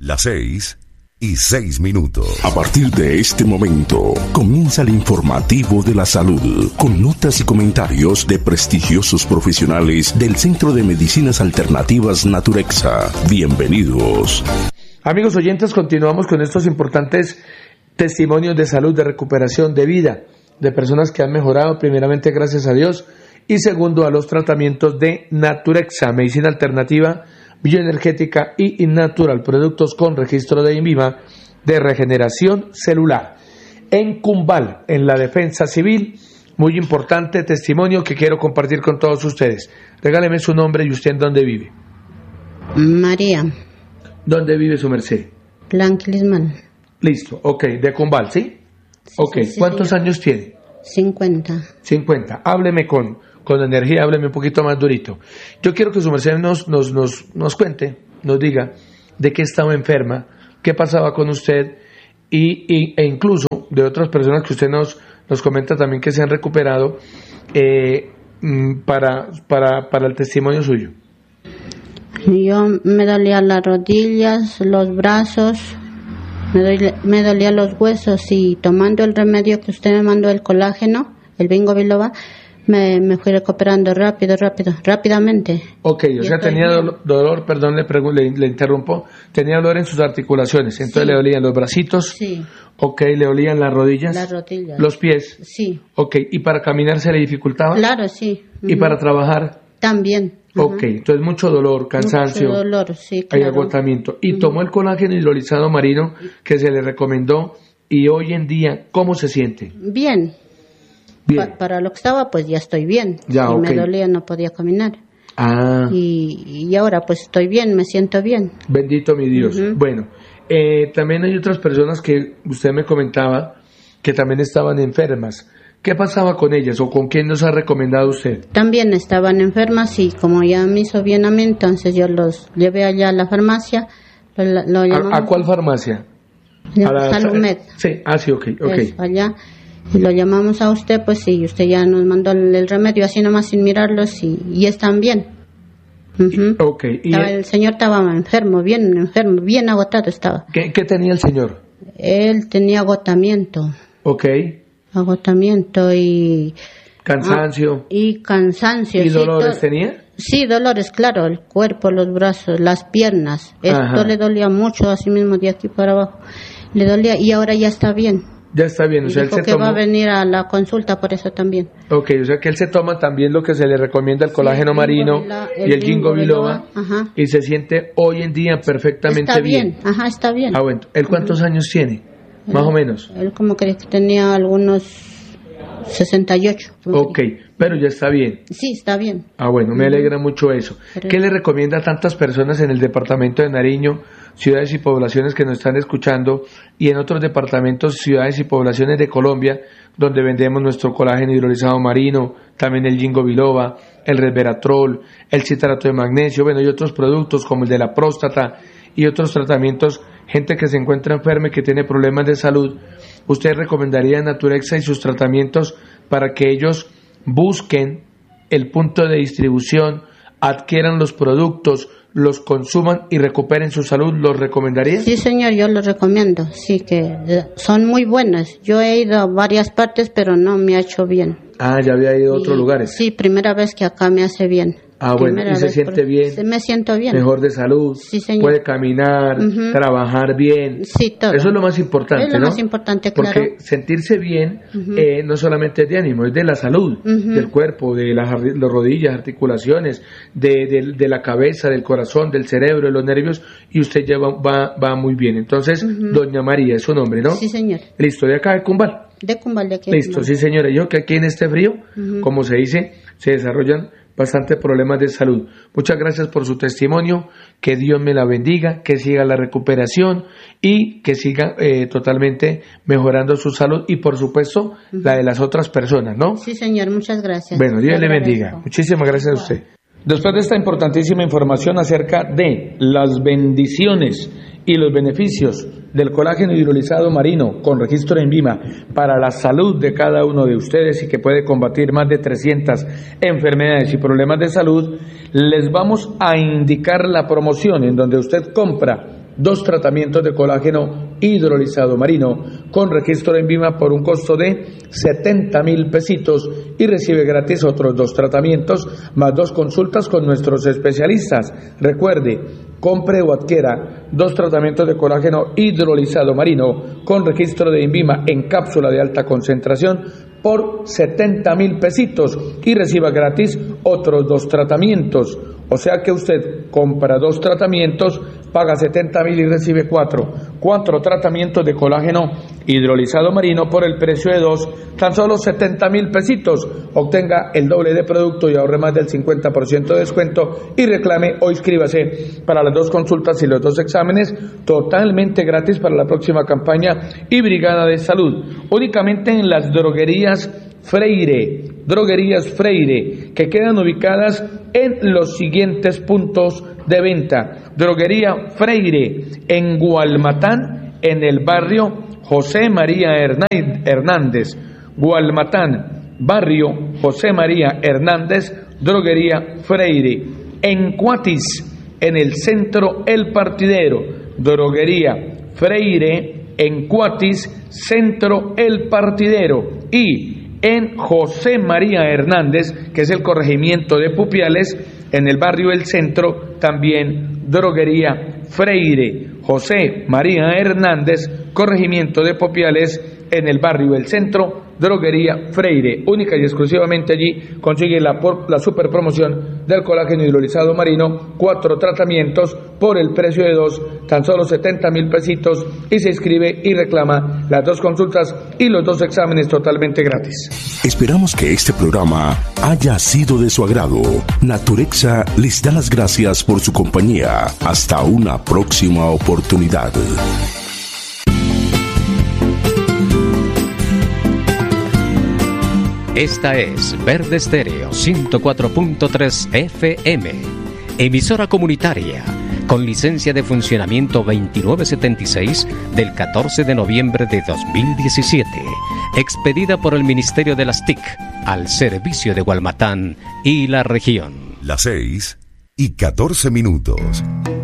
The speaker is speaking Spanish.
Las 6:06. A partir de este momento, comienza el informativo de la salud, con notas y comentarios de prestigiosos profesionales del Centro de Medicinas Alternativas Naturexa. Bienvenidos. Amigos oyentes, continuamos con estos importantes testimonios de salud, de recuperación, de vida, de personas que han mejorado, primeramente gracias a Dios, y segundo a los tratamientos de Naturexa, medicina alternativa, bioenergética y innatural, productos con registro de INVIMA de regeneración celular. En Cumbal, en la defensa civil, muy importante testimonio que quiero compartir con todos ustedes. Regáleme su nombre y usted en dónde vive. María. ¿Dónde vive su merced? Blanquilisman. Listo, ok, de Cumbal, ¿sí? Ok, sí, ¿cuántos señor. años tiene? 50. 50. Hábleme con energía, hábleme un poquito más durito. Yo quiero que su merced nos cuente, nos diga de qué estaba enferma, qué pasaba con usted e incluso de otras personas que usted nos comenta también que se han recuperado para el testimonio suyo. Yo me dolían las rodillas, los brazos, me dolían los huesos y tomando el remedio que usted me mandó, el colágeno, el Bingo Biloba, me fui recuperando rápidamente. Ok, o sea, tenía dolor, perdón, le interrumpo, tenía dolor en sus articulaciones, entonces sí. Le dolían los bracitos, sí. Ok, le dolían las rodillas, los pies, sí. Ok, ¿y para caminar se le dificultaba? Claro, sí. ¿Y para trabajar? También. Ok, entonces mucho dolor, cansancio, mucho dolor, sí, claro. Hay agotamiento. Y tomó el colágeno hidrolizado marino que se le recomendó y hoy en día, ¿cómo se siente? Bien. Para lo que estaba, pues ya estoy bien. Ya, si okay. Me dolía, no podía caminar. Y ahora pues estoy bien, me siento bien. Bendito mi Dios. Bueno, también hay otras personas que usted me comentaba que también estaban enfermas. ¿Qué pasaba con ellas o con quién nos ha recomendado usted? También estaban enfermas y como ya me hizo bien a mí, entonces yo los llevé allá a la farmacia. ¿A cuál farmacia? Salumed. Sí, sí, ok. Eso, allá. Y lo llamamos a usted, pues sí, usted ya nos mandó el remedio así nomás sin mirarlos y están bien. El señor estaba enfermo, bien agotado estaba. ¿Qué tenía el señor? Él tenía agotamiento. Ok. Agotamiento y... Cansancio. Y cansancio. ¿Y dolores tenía? Sí, dolores, claro, el cuerpo, los brazos, las piernas. Esto le dolía mucho, así mismo de aquí para abajo. Le dolía y ahora ya está bien. Ya está bien, o sea, él se tomó... va a venir a la consulta por eso también. Ok, o sea que él se toma también lo que se le recomienda, el colágeno marino y el Ginkgo biloba, y se siente hoy en día perfectamente bien. Está bien. Bueno, ¿él cuántos años tiene? Más o menos. Él como que tenía algunos 68. Ok, pero ya está bien. Sí, está bien. Bueno, me alegra mucho eso. ¿Qué le recomienda a tantas personas en el departamento de Nariño, ciudades y poblaciones que nos están escuchando, y en otros departamentos, ciudades y poblaciones de Colombia, donde vendemos nuestro colágeno hidrolizado marino, también el Ginkgo biloba, el resveratrol, el citrato de magnesio, y otros productos como el de la próstata y otros tratamientos, gente que se encuentra enferma y que tiene problemas de salud? ¿Usted recomendaría Naturexa y sus tratamientos para que ellos busquen el punto de distribución, adquieran los productos, los consuman y recuperen su salud? ¿Los recomendaría? Sí, señor, yo los recomiendo. Sí, que son muy buenas. Yo he ido a varias partes, pero no me ha hecho bien. Ya había ido a otros lugares. Sí, primera vez que acá me hace bien. Bueno, ¿y se siente bien? Me siento bien. Mejor de salud. Sí, señor. Puede caminar, trabajar bien. Sí, todo. Eso es lo más importante, ¿no? Es lo más importante, claro. Porque sentirse bien no solamente es de ánimo, es de la salud, del cuerpo, de las rodillas, articulaciones, de la cabeza, del corazón, del cerebro, de los nervios, y usted ya va muy bien. Entonces, doña María es su nombre, ¿no? Sí, señor. Listo, de acá de Cumbal. De Cumbal, de aquí. Listo, sí, señora. Yo que aquí en este frío, como se dice, se desarrollan bastantes problemas de salud. Muchas gracias por su testimonio, que Dios me la bendiga, que siga la recuperación y que siga totalmente mejorando su salud y por supuesto la de las otras personas, ¿no? Sí, señor, muchas gracias. Bueno, Dios le bendiga. Muchísimas gracias a usted. Después de esta importantísima información acerca de las bendiciones y los beneficios del colágeno hidrolizado marino con registro en INVIMA para la salud de cada uno de ustedes y que puede combatir más de 300 enfermedades y problemas de salud, les vamos a indicar la promoción en donde usted compra 2 tratamientos de colágeno hidrolizado marino con registro en INVIMA por un costo de 70.000 pesitos y recibe gratis otros 2 tratamientos más 2 consultas con nuestros especialistas. Recuerde, compre o adquiera 2 tratamientos de colágeno hidrolizado marino con registro de INVIMA en cápsula de alta concentración por 70.000 pesitos y reciba gratis otros 2 tratamientos. O sea que usted compra 2 tratamientos, paga 70.000 y recibe 4 tratamientos de colágeno hidrolizado marino por el precio de 2, tan solo 70.000 pesitos. Obtenga el doble de producto y ahorre más del 50% de descuento y reclame o inscríbase para las 2 consultas y los 2 exámenes totalmente gratis para la próxima campaña y Brigada de Salud. Únicamente en las droguerías Freire, que quedan ubicadas en los siguientes puntos de venta. Droguería Freire en Gualmatán, en el barrio José María Hernández. Gualmatán, barrio José María Hernández, Droguería Freire. En Cuatis, en el centro El Partidero. Droguería Freire en Cuatis, centro El Partidero. Y en José María Hernández, que es el corregimiento de Pupiales, en el barrio El Centro, también Droguería Freire. José María Hernández, corregimiento de Pupiales, en el barrio El Centro, Droguería Freire. Única y exclusivamente allí consigue la super promoción del colágeno hidrolizado marino, 4 tratamientos por el precio de 2, tan solo 70.000 pesitos, y se inscribe y reclama las 2 consultas y los 2 exámenes totalmente gratis. Esperamos que este programa haya sido de su agrado. Naturexa les da las gracias por su compañía. Hasta una próxima oportunidad. Esta es Verde Estéreo 104.3 FM, emisora comunitaria con licencia de funcionamiento 2976 del 14 de noviembre de 2017, expedida por el Ministerio de las TIC al servicio de Gualmatán y la región. Las 6:14.